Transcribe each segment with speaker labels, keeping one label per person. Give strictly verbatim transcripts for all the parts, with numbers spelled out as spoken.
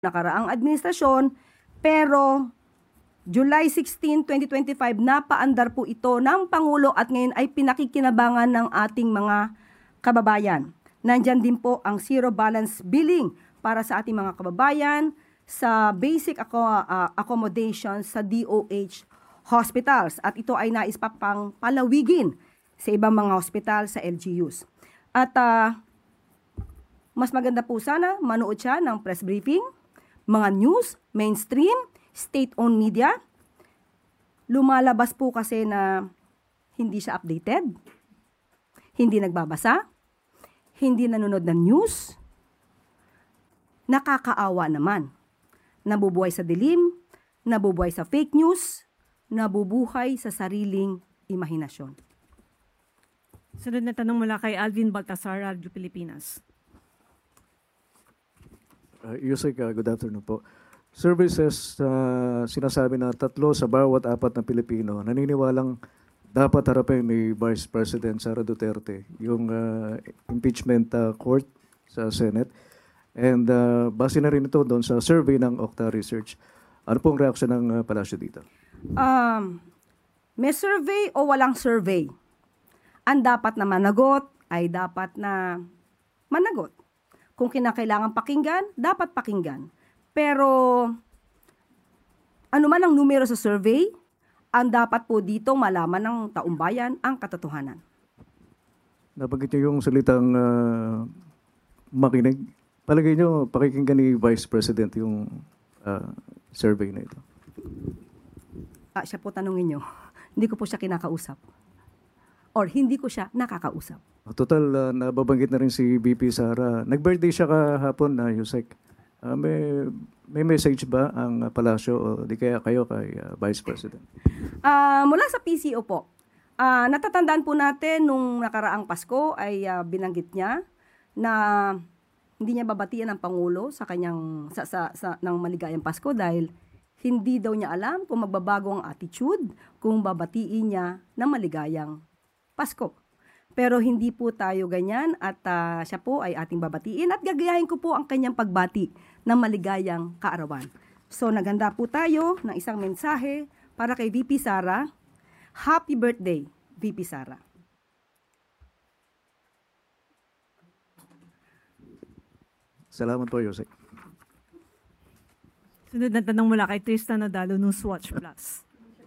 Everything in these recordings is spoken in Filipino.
Speaker 1: nakaraang administrasyon, pero July sixteenth, twenty twenty-five, napaandar po ito ng Pangulo at ngayon ay pinakikinabangan ng ating mga kababayan. Nandyan din po ang zero balance billing para sa ating mga kababayan sa basic ako, uh, accommodation sa D O H hospitals. At ito ay nais pa pang palawigin sa ibang mga hospital sa L G Us. At uh, mas maganda po sana manood siya ng press briefing, mga news, mainstream, state-owned media. Lumalabas po kasi na hindi siya updated, hindi nagbabasa, hindi nanonood ng news. Nakakaawa naman. Nabubuhay sa dilim, nabubuhay sa fake news, nabubuhay sa sariling imahinasyon.
Speaker 2: Sunod na tanong mula kay Alvin Baltasar, Radyo Pilipinas.
Speaker 3: Uh, Yusek, uh, good afternoon po. Services, uh, sinasabi na tatlo sa bawat apat na Pilipino naniniwalang dapat harapin ni Vice President Sara Duterte yung uh, impeachment uh, court sa Senate. And uh, base na rin ito doon sa survey ng Okta Research. Ano pong reaksyon ng uh, palasyo dito?
Speaker 1: Um, may survey o walang survey? Ang dapat na managot ay dapat na managot. Kung kinakailangan pakinggan, dapat pakinggan. Pero ano man ang numero sa survey, ang dapat po dito malaman ng taumbayan ang katotohanan.
Speaker 3: Nabanggit niyo yung salitang uh, makinig. Palagay niyo, pakikinggan ni Vice President yung uh, survey na ito?
Speaker 1: Ah, siya po tanungin niyo. Hindi ko po siya kinakausap. Or hindi ko siya nakakausap.
Speaker 3: Total, uh, nababanggit na rin si B P Sara. Nag-birthday siya kahapon na Yusek. Uh, may, may message ba ang uh, palasyo o di kaya kayo kay uh, Vice President?
Speaker 1: Uh, mula sa P C O po, uh, natatandaan po natin nung nakaraang Pasko ay uh, binanggit niya na hindi niya babatian ang Pangulo sa kanyang sa, sa, sa ng maligayang Pasko dahil hindi daw niya alam kung magbabago ang attitude kung babatiin niya ng maligayang Pasko. Pero hindi po tayo ganyan at uh, siya po ay ating babatiin at gagayahin ko po ang kanyang pagbati ng maligayang kaarawan. So naganda po tayo ng isang mensahe para kay V P Sara. Happy birthday, V P Sara.
Speaker 3: Salamat po, Yusek.
Speaker 2: Sunod na tanong mula kay Tristan Nadalo, Newswatch Plus.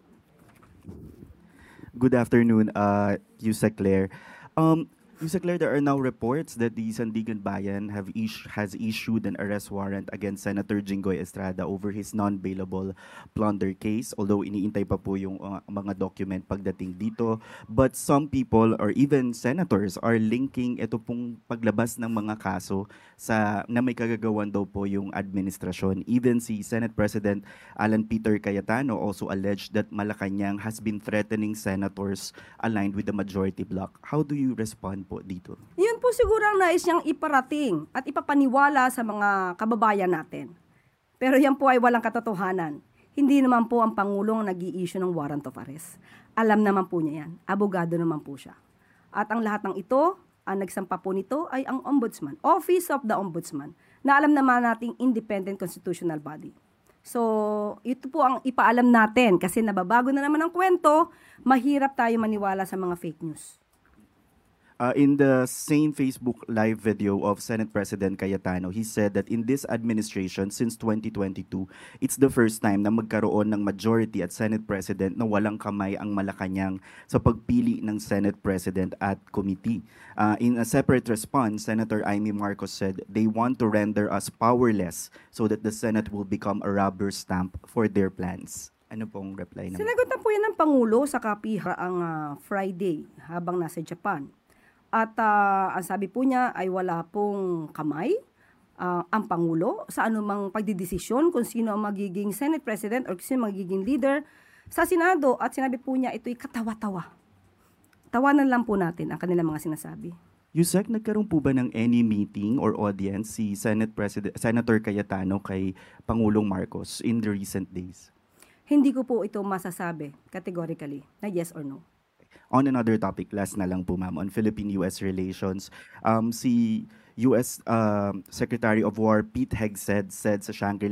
Speaker 4: Good afternoon, uh, Yusek Claire. Um, Yusek Claire, there are now reports that the Sandigan Bayan have is- has issued an arrest warrant against Senator Jinggoy Estrada over his non-bailable plunder case, although iniintay pa po yung uh, mga document pagdating dito. But some people or even senators are linking ito pong paglabas ng mga kaso sa na may kagagawan daw po yung administrasyon. Even si Senate President Alan Peter Cayetano also alleged that Malacanang has been threatening senators aligned with the majority bloc. How do you respond po dito?
Speaker 1: Yun po siguro ang nais niyang iparating at ipapaniwala sa mga kababayan natin. Pero yan po ay walang katotohanan. Hindi naman po ang Pangulong nag-i-issue ng warrant of arrest. Alam naman po niya yan. Abogado naman po siya. At ang lahat ng ito, ang nagsampa po nito ay ang Ombudsman, Office of the Ombudsman, na alam naman nating independent constitutional body. So, ito po ang ipaalam natin kasi nababago na naman ang kwento, mahirap tayo maniwala sa mga fake news.
Speaker 4: Uh, in the same Facebook live video of Senate President Cayetano, he said that in this administration since twenty twenty-two, it's the first time na magkaroon ng majority at Senate President na walang kamay ang Malacanang sa pagpili ng Senate President at committee. Uh, in a separate response, Senator Amy Marcos said they want to render us powerless so that the Senate will become a rubber stamp for their plans. Ano pong reply naman?
Speaker 1: Sinagot na po yan ng Pangulo sa kapihara ang uh, Friday habang nasa Japan. At uh, ang sabi po niya ay wala pong kamay uh, ang Pangulo sa anumang pagdidesisyon kung sino ang magiging Senate President or kung sino ang magiging leader sa Senado. At sinabi po niya ito'y katawa-tawa. Tawanan lang po natin ang kanilang mga sinasabi.
Speaker 4: Yusek, nagkaroon po ba ng any meeting or audience si Senate President, Senator Cayetano kay Pangulong Marcos in the recent days?
Speaker 1: Hindi ko po ito masasabi categorically na yes or no.
Speaker 4: On another topic, last na lang po ma'am, on Philippine-U S relations, um, si U S um, Secretary of War Pete Hegseth said sa Shangri-La